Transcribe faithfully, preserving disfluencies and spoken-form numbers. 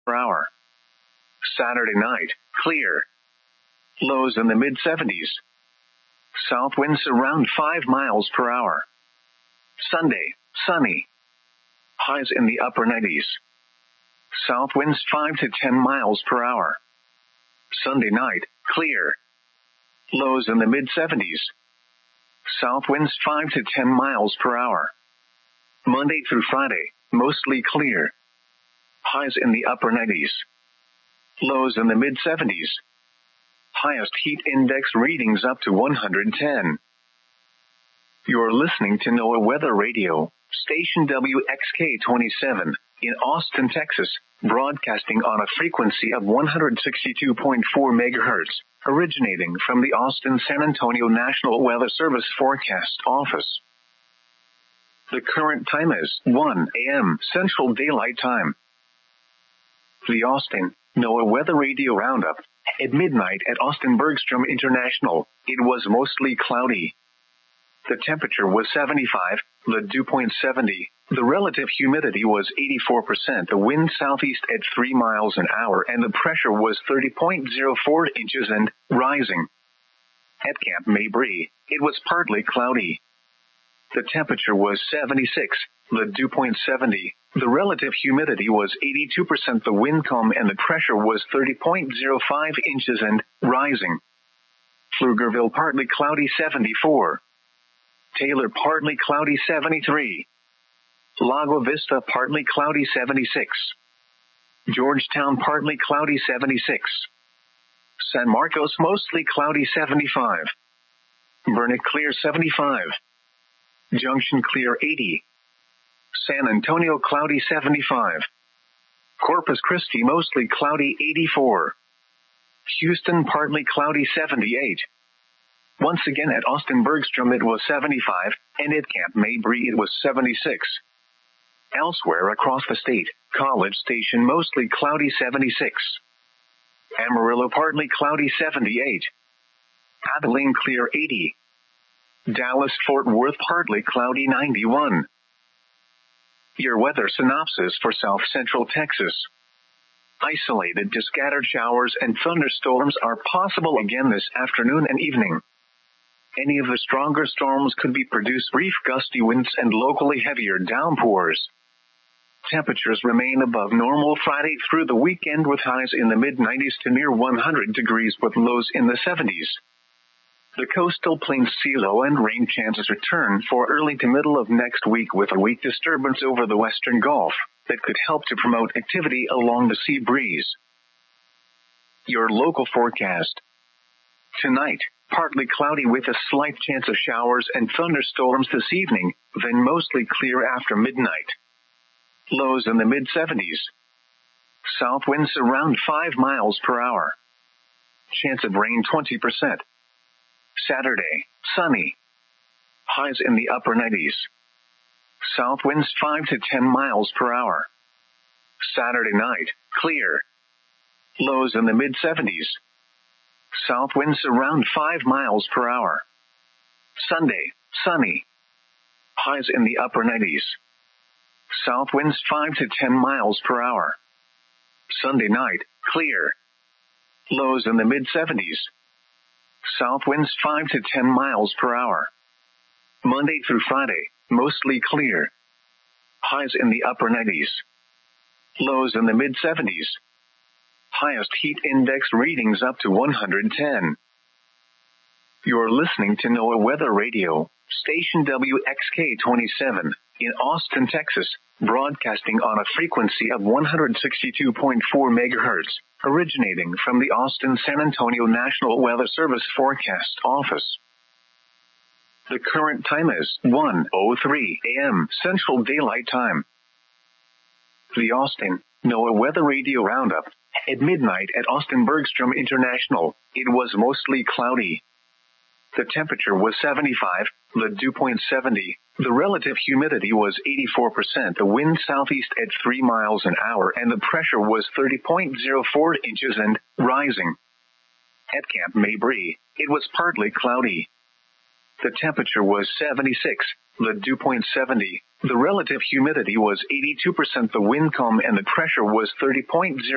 per hour. Saturday night, clear. Lows in the mid seventies. South winds around five miles per hour. Sunday, sunny. Highs in the upper nineties. South winds five to ten miles per hour. Sunday night, clear. Lows in the mid seventies. South winds five to ten miles per hour. Monday through Friday, mostly clear. Highs in the upper nineties. Lows in the mid seventies. Highest heat index readings up to one hundred ten. You're listening to NOAA Weather Radio, station W X K twenty-seven, in Austin, Texas, broadcasting on a frequency of one hundred sixty-two point four megahertz, originating from the Austin-San Antonio National Weather Service Forecast Office. The current time is one a m Central Daylight Time. The Austin NOAA Weather Radio Roundup. At midnight at Austin Bergstrom International, it was mostly cloudy. The temperature was seventy-five, the dew point seventy, the relative humidity was eighty-four percent, the wind southeast at three miles an hour, and the pressure was thirty point zero four inches and rising. At Camp Mabry, it was partly cloudy. The temperature was seventy-six, the dew point seventy, the relative humidity was eighty-two percent, the wind calm, and the pressure was thirty point zero five inches and rising. Pflugerville partly cloudy seventy-four. Taylor partly cloudy seventy-three. Lago Vista partly cloudy seventy-six. Georgetown partly cloudy seventy-six. San Marcos mostly cloudy seventy-five. Burnet clear seventy-five. Junction clear eighty. San Antonio cloudy seventy-five. Corpus Christi mostly cloudy eighty-four. Houston partly cloudy seventy-eight. Once again at Austin Bergstrom it was seventy-five, and at Camp Mabry it was seventy-six. Elsewhere across the state, College Station mostly cloudy seventy-six. Amarillo partly cloudy seventy-eight. Abilene clear eighty. Dallas-Fort Worth partly cloudy ninety-one. Your weather synopsis for South Central Texas. Isolated to scattered showers and thunderstorms are possible again this afternoon and evening. Any of the stronger storms could be produce brief gusty winds and locally heavier downpours. Temperatures remain above normal Friday through the weekend with highs in the mid nineties to near one hundred degrees with lows in the seventies. The coastal plains see low and rain chances return for early to middle of next week with a weak disturbance over the western Gulf that could help to promote activity along the sea breeze. Your local forecast. Tonight, partly cloudy with a slight chance of showers and thunderstorms this evening, then mostly clear after midnight. Lows in the mid seventies. South winds around five miles per hour. Chance of rain twenty percent. Saturday, sunny. Highs in the upper nineties. South winds five to ten miles per hour. Saturday night, clear. Lows in the mid seventies. South winds around five miles per hour. Sunday, sunny. Highs in the upper nineties. South winds five to ten miles per hour. Sunday night, clear. Lows in the mid seventies. South winds five to ten miles per hour. Monday through Friday, mostly clear. Highs in the upper nineties. Lows in the mid seventies. Highest heat index readings up to one hundred ten. You're listening to NOAA Weather Radio, station W X K twenty-seven, in Austin, Texas, broadcasting on a frequency of one hundred sixty-two point four megahertz, originating from the Austin-San Antonio National Weather Service Forecast Office. The current time is one oh three a m Central Daylight Time. The Austin NOAA Weather Radio Roundup. At midnight at Austin Bergstrom International, it was mostly cloudy. The temperature was seventy-five, the dew point seventy, the relative humidity was eighty-four percent, the wind southeast at three miles an hour, and the pressure was thirty point zero four inches and rising. At Camp Mabry, it was partly cloudy. The temperature was seventy-six, the dew point seventy, the relative humidity was eighty-two percent, the wind calm, and the pressure was thirty point zero